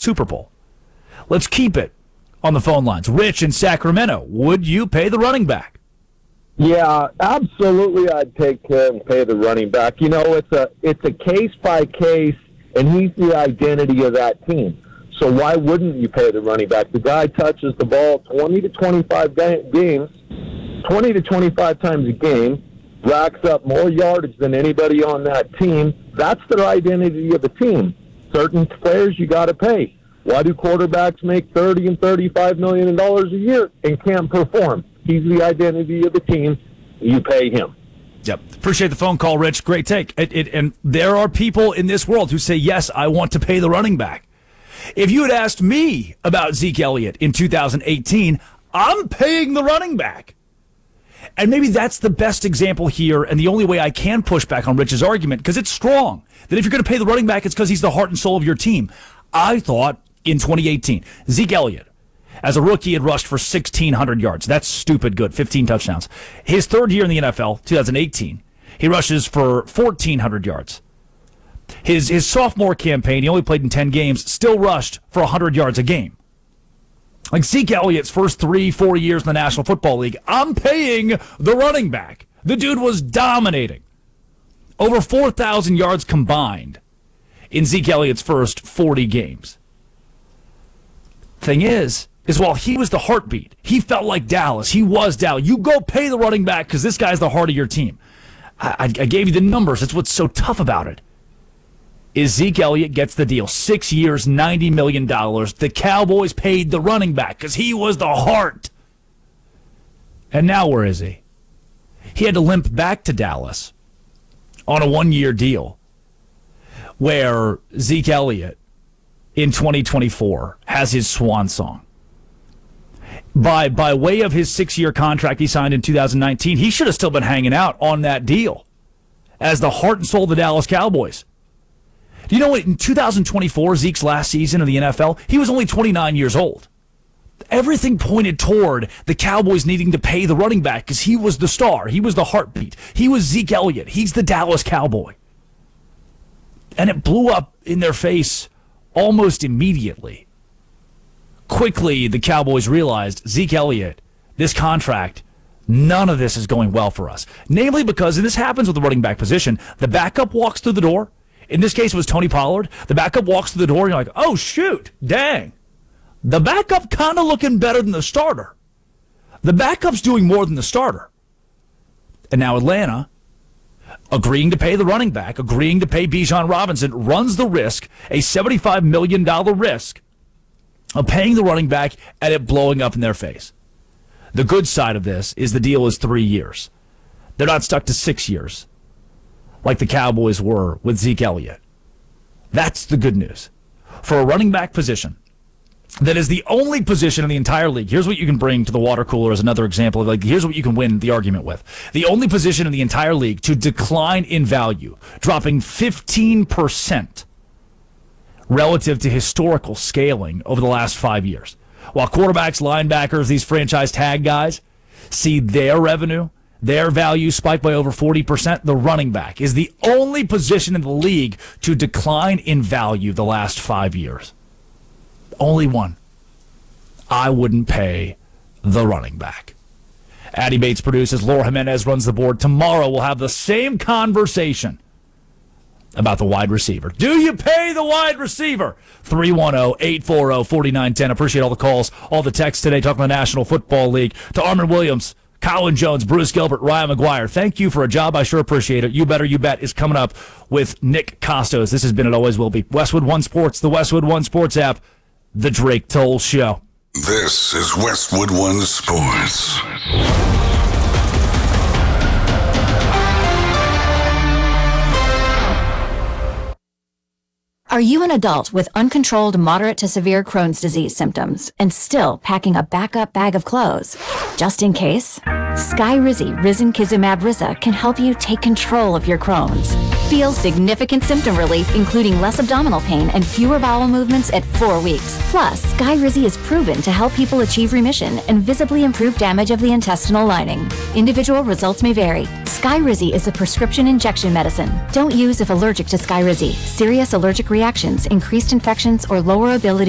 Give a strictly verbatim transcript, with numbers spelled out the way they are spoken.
Super Bowl. Let's keep it on the phone lines. Rich in Sacramento, would you pay the running back? Yeah, absolutely. I'd take care and pay the running back. You know, it's a it's a case by case, and he's the identity of that team. So why wouldn't you pay the running back? The guy touches the ball twenty to twenty-five games, twenty to twenty-five times a game, racks up more yardage than anybody on that team. That's their identity of the team. Certain players you got to pay. Why do quarterbacks make thirty and thirty-five million dollars a year and can't perform? He's the identity of the team. You pay him. Yep. Appreciate the phone call, Rich. Great take. It, it, and there are people in this world who say, yes, I want to pay the running back. If you had asked me about Zeke Elliott in two thousand eighteen, I'm paying the running back. And maybe that's the best example here, and the only way I can push back on Rich's argument, because it's strong, that if you're going to pay the running back, it's because he's the heart and soul of your team. I thought in twenty eighteen, Zeke Elliott, as a rookie, had rushed for sixteen hundred yards. That's stupid good, fifteen touchdowns. His third year in the N F L, two thousand eighteen, he rushes for fourteen hundred yards. His his sophomore campaign, he only played in ten games, still rushed for one hundred yards a game. Like Zeke Elliott's first three, four years in the National Football League, I'm paying the running back. The dude was dominating. Over four thousand yards combined in Zeke Elliott's first forty games. Thing is, is while he was the heartbeat, he felt like Dallas. He was Dallas. You go pay the running back because this guy's the heart of your team. I, I, I gave you the numbers. That's what's so tough about it. Is Zeke Elliott gets the deal. Six years, ninety million dollars. The Cowboys paid the running back because he was the heart. And now where is he? He had to limp back to Dallas on a one-year deal where Zeke Elliott in twenty twenty-four has his swan song. By, by way of his six-year contract he signed in two thousand nineteen, he should have still been hanging out on that deal as the heart and soul of the Dallas Cowboys. Do you know what? In two thousand twenty-four, Zeke's last season in the N F L, he was only twenty-nine years old. Everything pointed toward the Cowboys needing to pay the running back because he was the star. He was the heartbeat. He was Zeke Elliott. He's the Dallas Cowboy. And it blew up in their face almost immediately. Quickly, the Cowboys realized, Zeke Elliott, this contract, none of this is going well for us. Namely because, and this happens with the running back position, the backup walks through the door. In this case, it was Tony Pollard. The backup walks through the door, and you're like, oh, shoot, dang. The backup kind of looking better than the starter. The backup's doing more than the starter. And now Atlanta, agreeing to pay the running back, agreeing to pay Bijan Robinson, runs the risk, a seventy-five million dollars risk, of paying the running back and it blowing up in their face. The good side of this is the deal is three years. They're not stuck to six years like the Cowboys were with Zeke Elliott. That's the good news. For a running back position that is the only position in the entire league, here's what you can bring to the water cooler as another example of, like, here's what you can win the argument with. The only position in the entire league to decline in value, dropping fifteen percent relative to historical scaling over the last five years. While quarterbacks, linebackers, these franchise tag guys see their revenue, their value spike by over forty percent, the running back is the only position in the league to decline in value the last five years. Only one. I wouldn't pay the running back. Addy Bates produces. Laura Jimenez runs the board. Tomorrow we'll have the same conversation about the wide receiver. Do you pay the wide receiver? three one zero, eight four zero, four nine one zero. Appreciate all the calls, all the texts today talking about the National Football League. To Armin Williams, Colin Jones, Bruce Gilbert, Ryan McGuire, thank you for a job. I sure appreciate it. You Better You Bet is coming up with Nick Costos. This has been, it always will be, Westwood One Sports, the Westwood One Sports app, the Drake Toll Show. This is Westwood One Sports. Are you an adult with uncontrolled moderate to severe Crohn's disease symptoms and still packing a backup bag of clothes? Just in case? Skyrizi Risankizumab Riza can help you take control of your Crohn's. Feel significant symptom relief, including less abdominal pain and fewer bowel movements at four weeks. Plus, Skyrizi is proven to help people achieve remission and visibly improve damage of the intestinal lining. Individual results may vary. Skyrizi is a prescription injection medicine. Don't use if allergic to Skyrizi. Serious allergic reactions, increased infections, or lower ability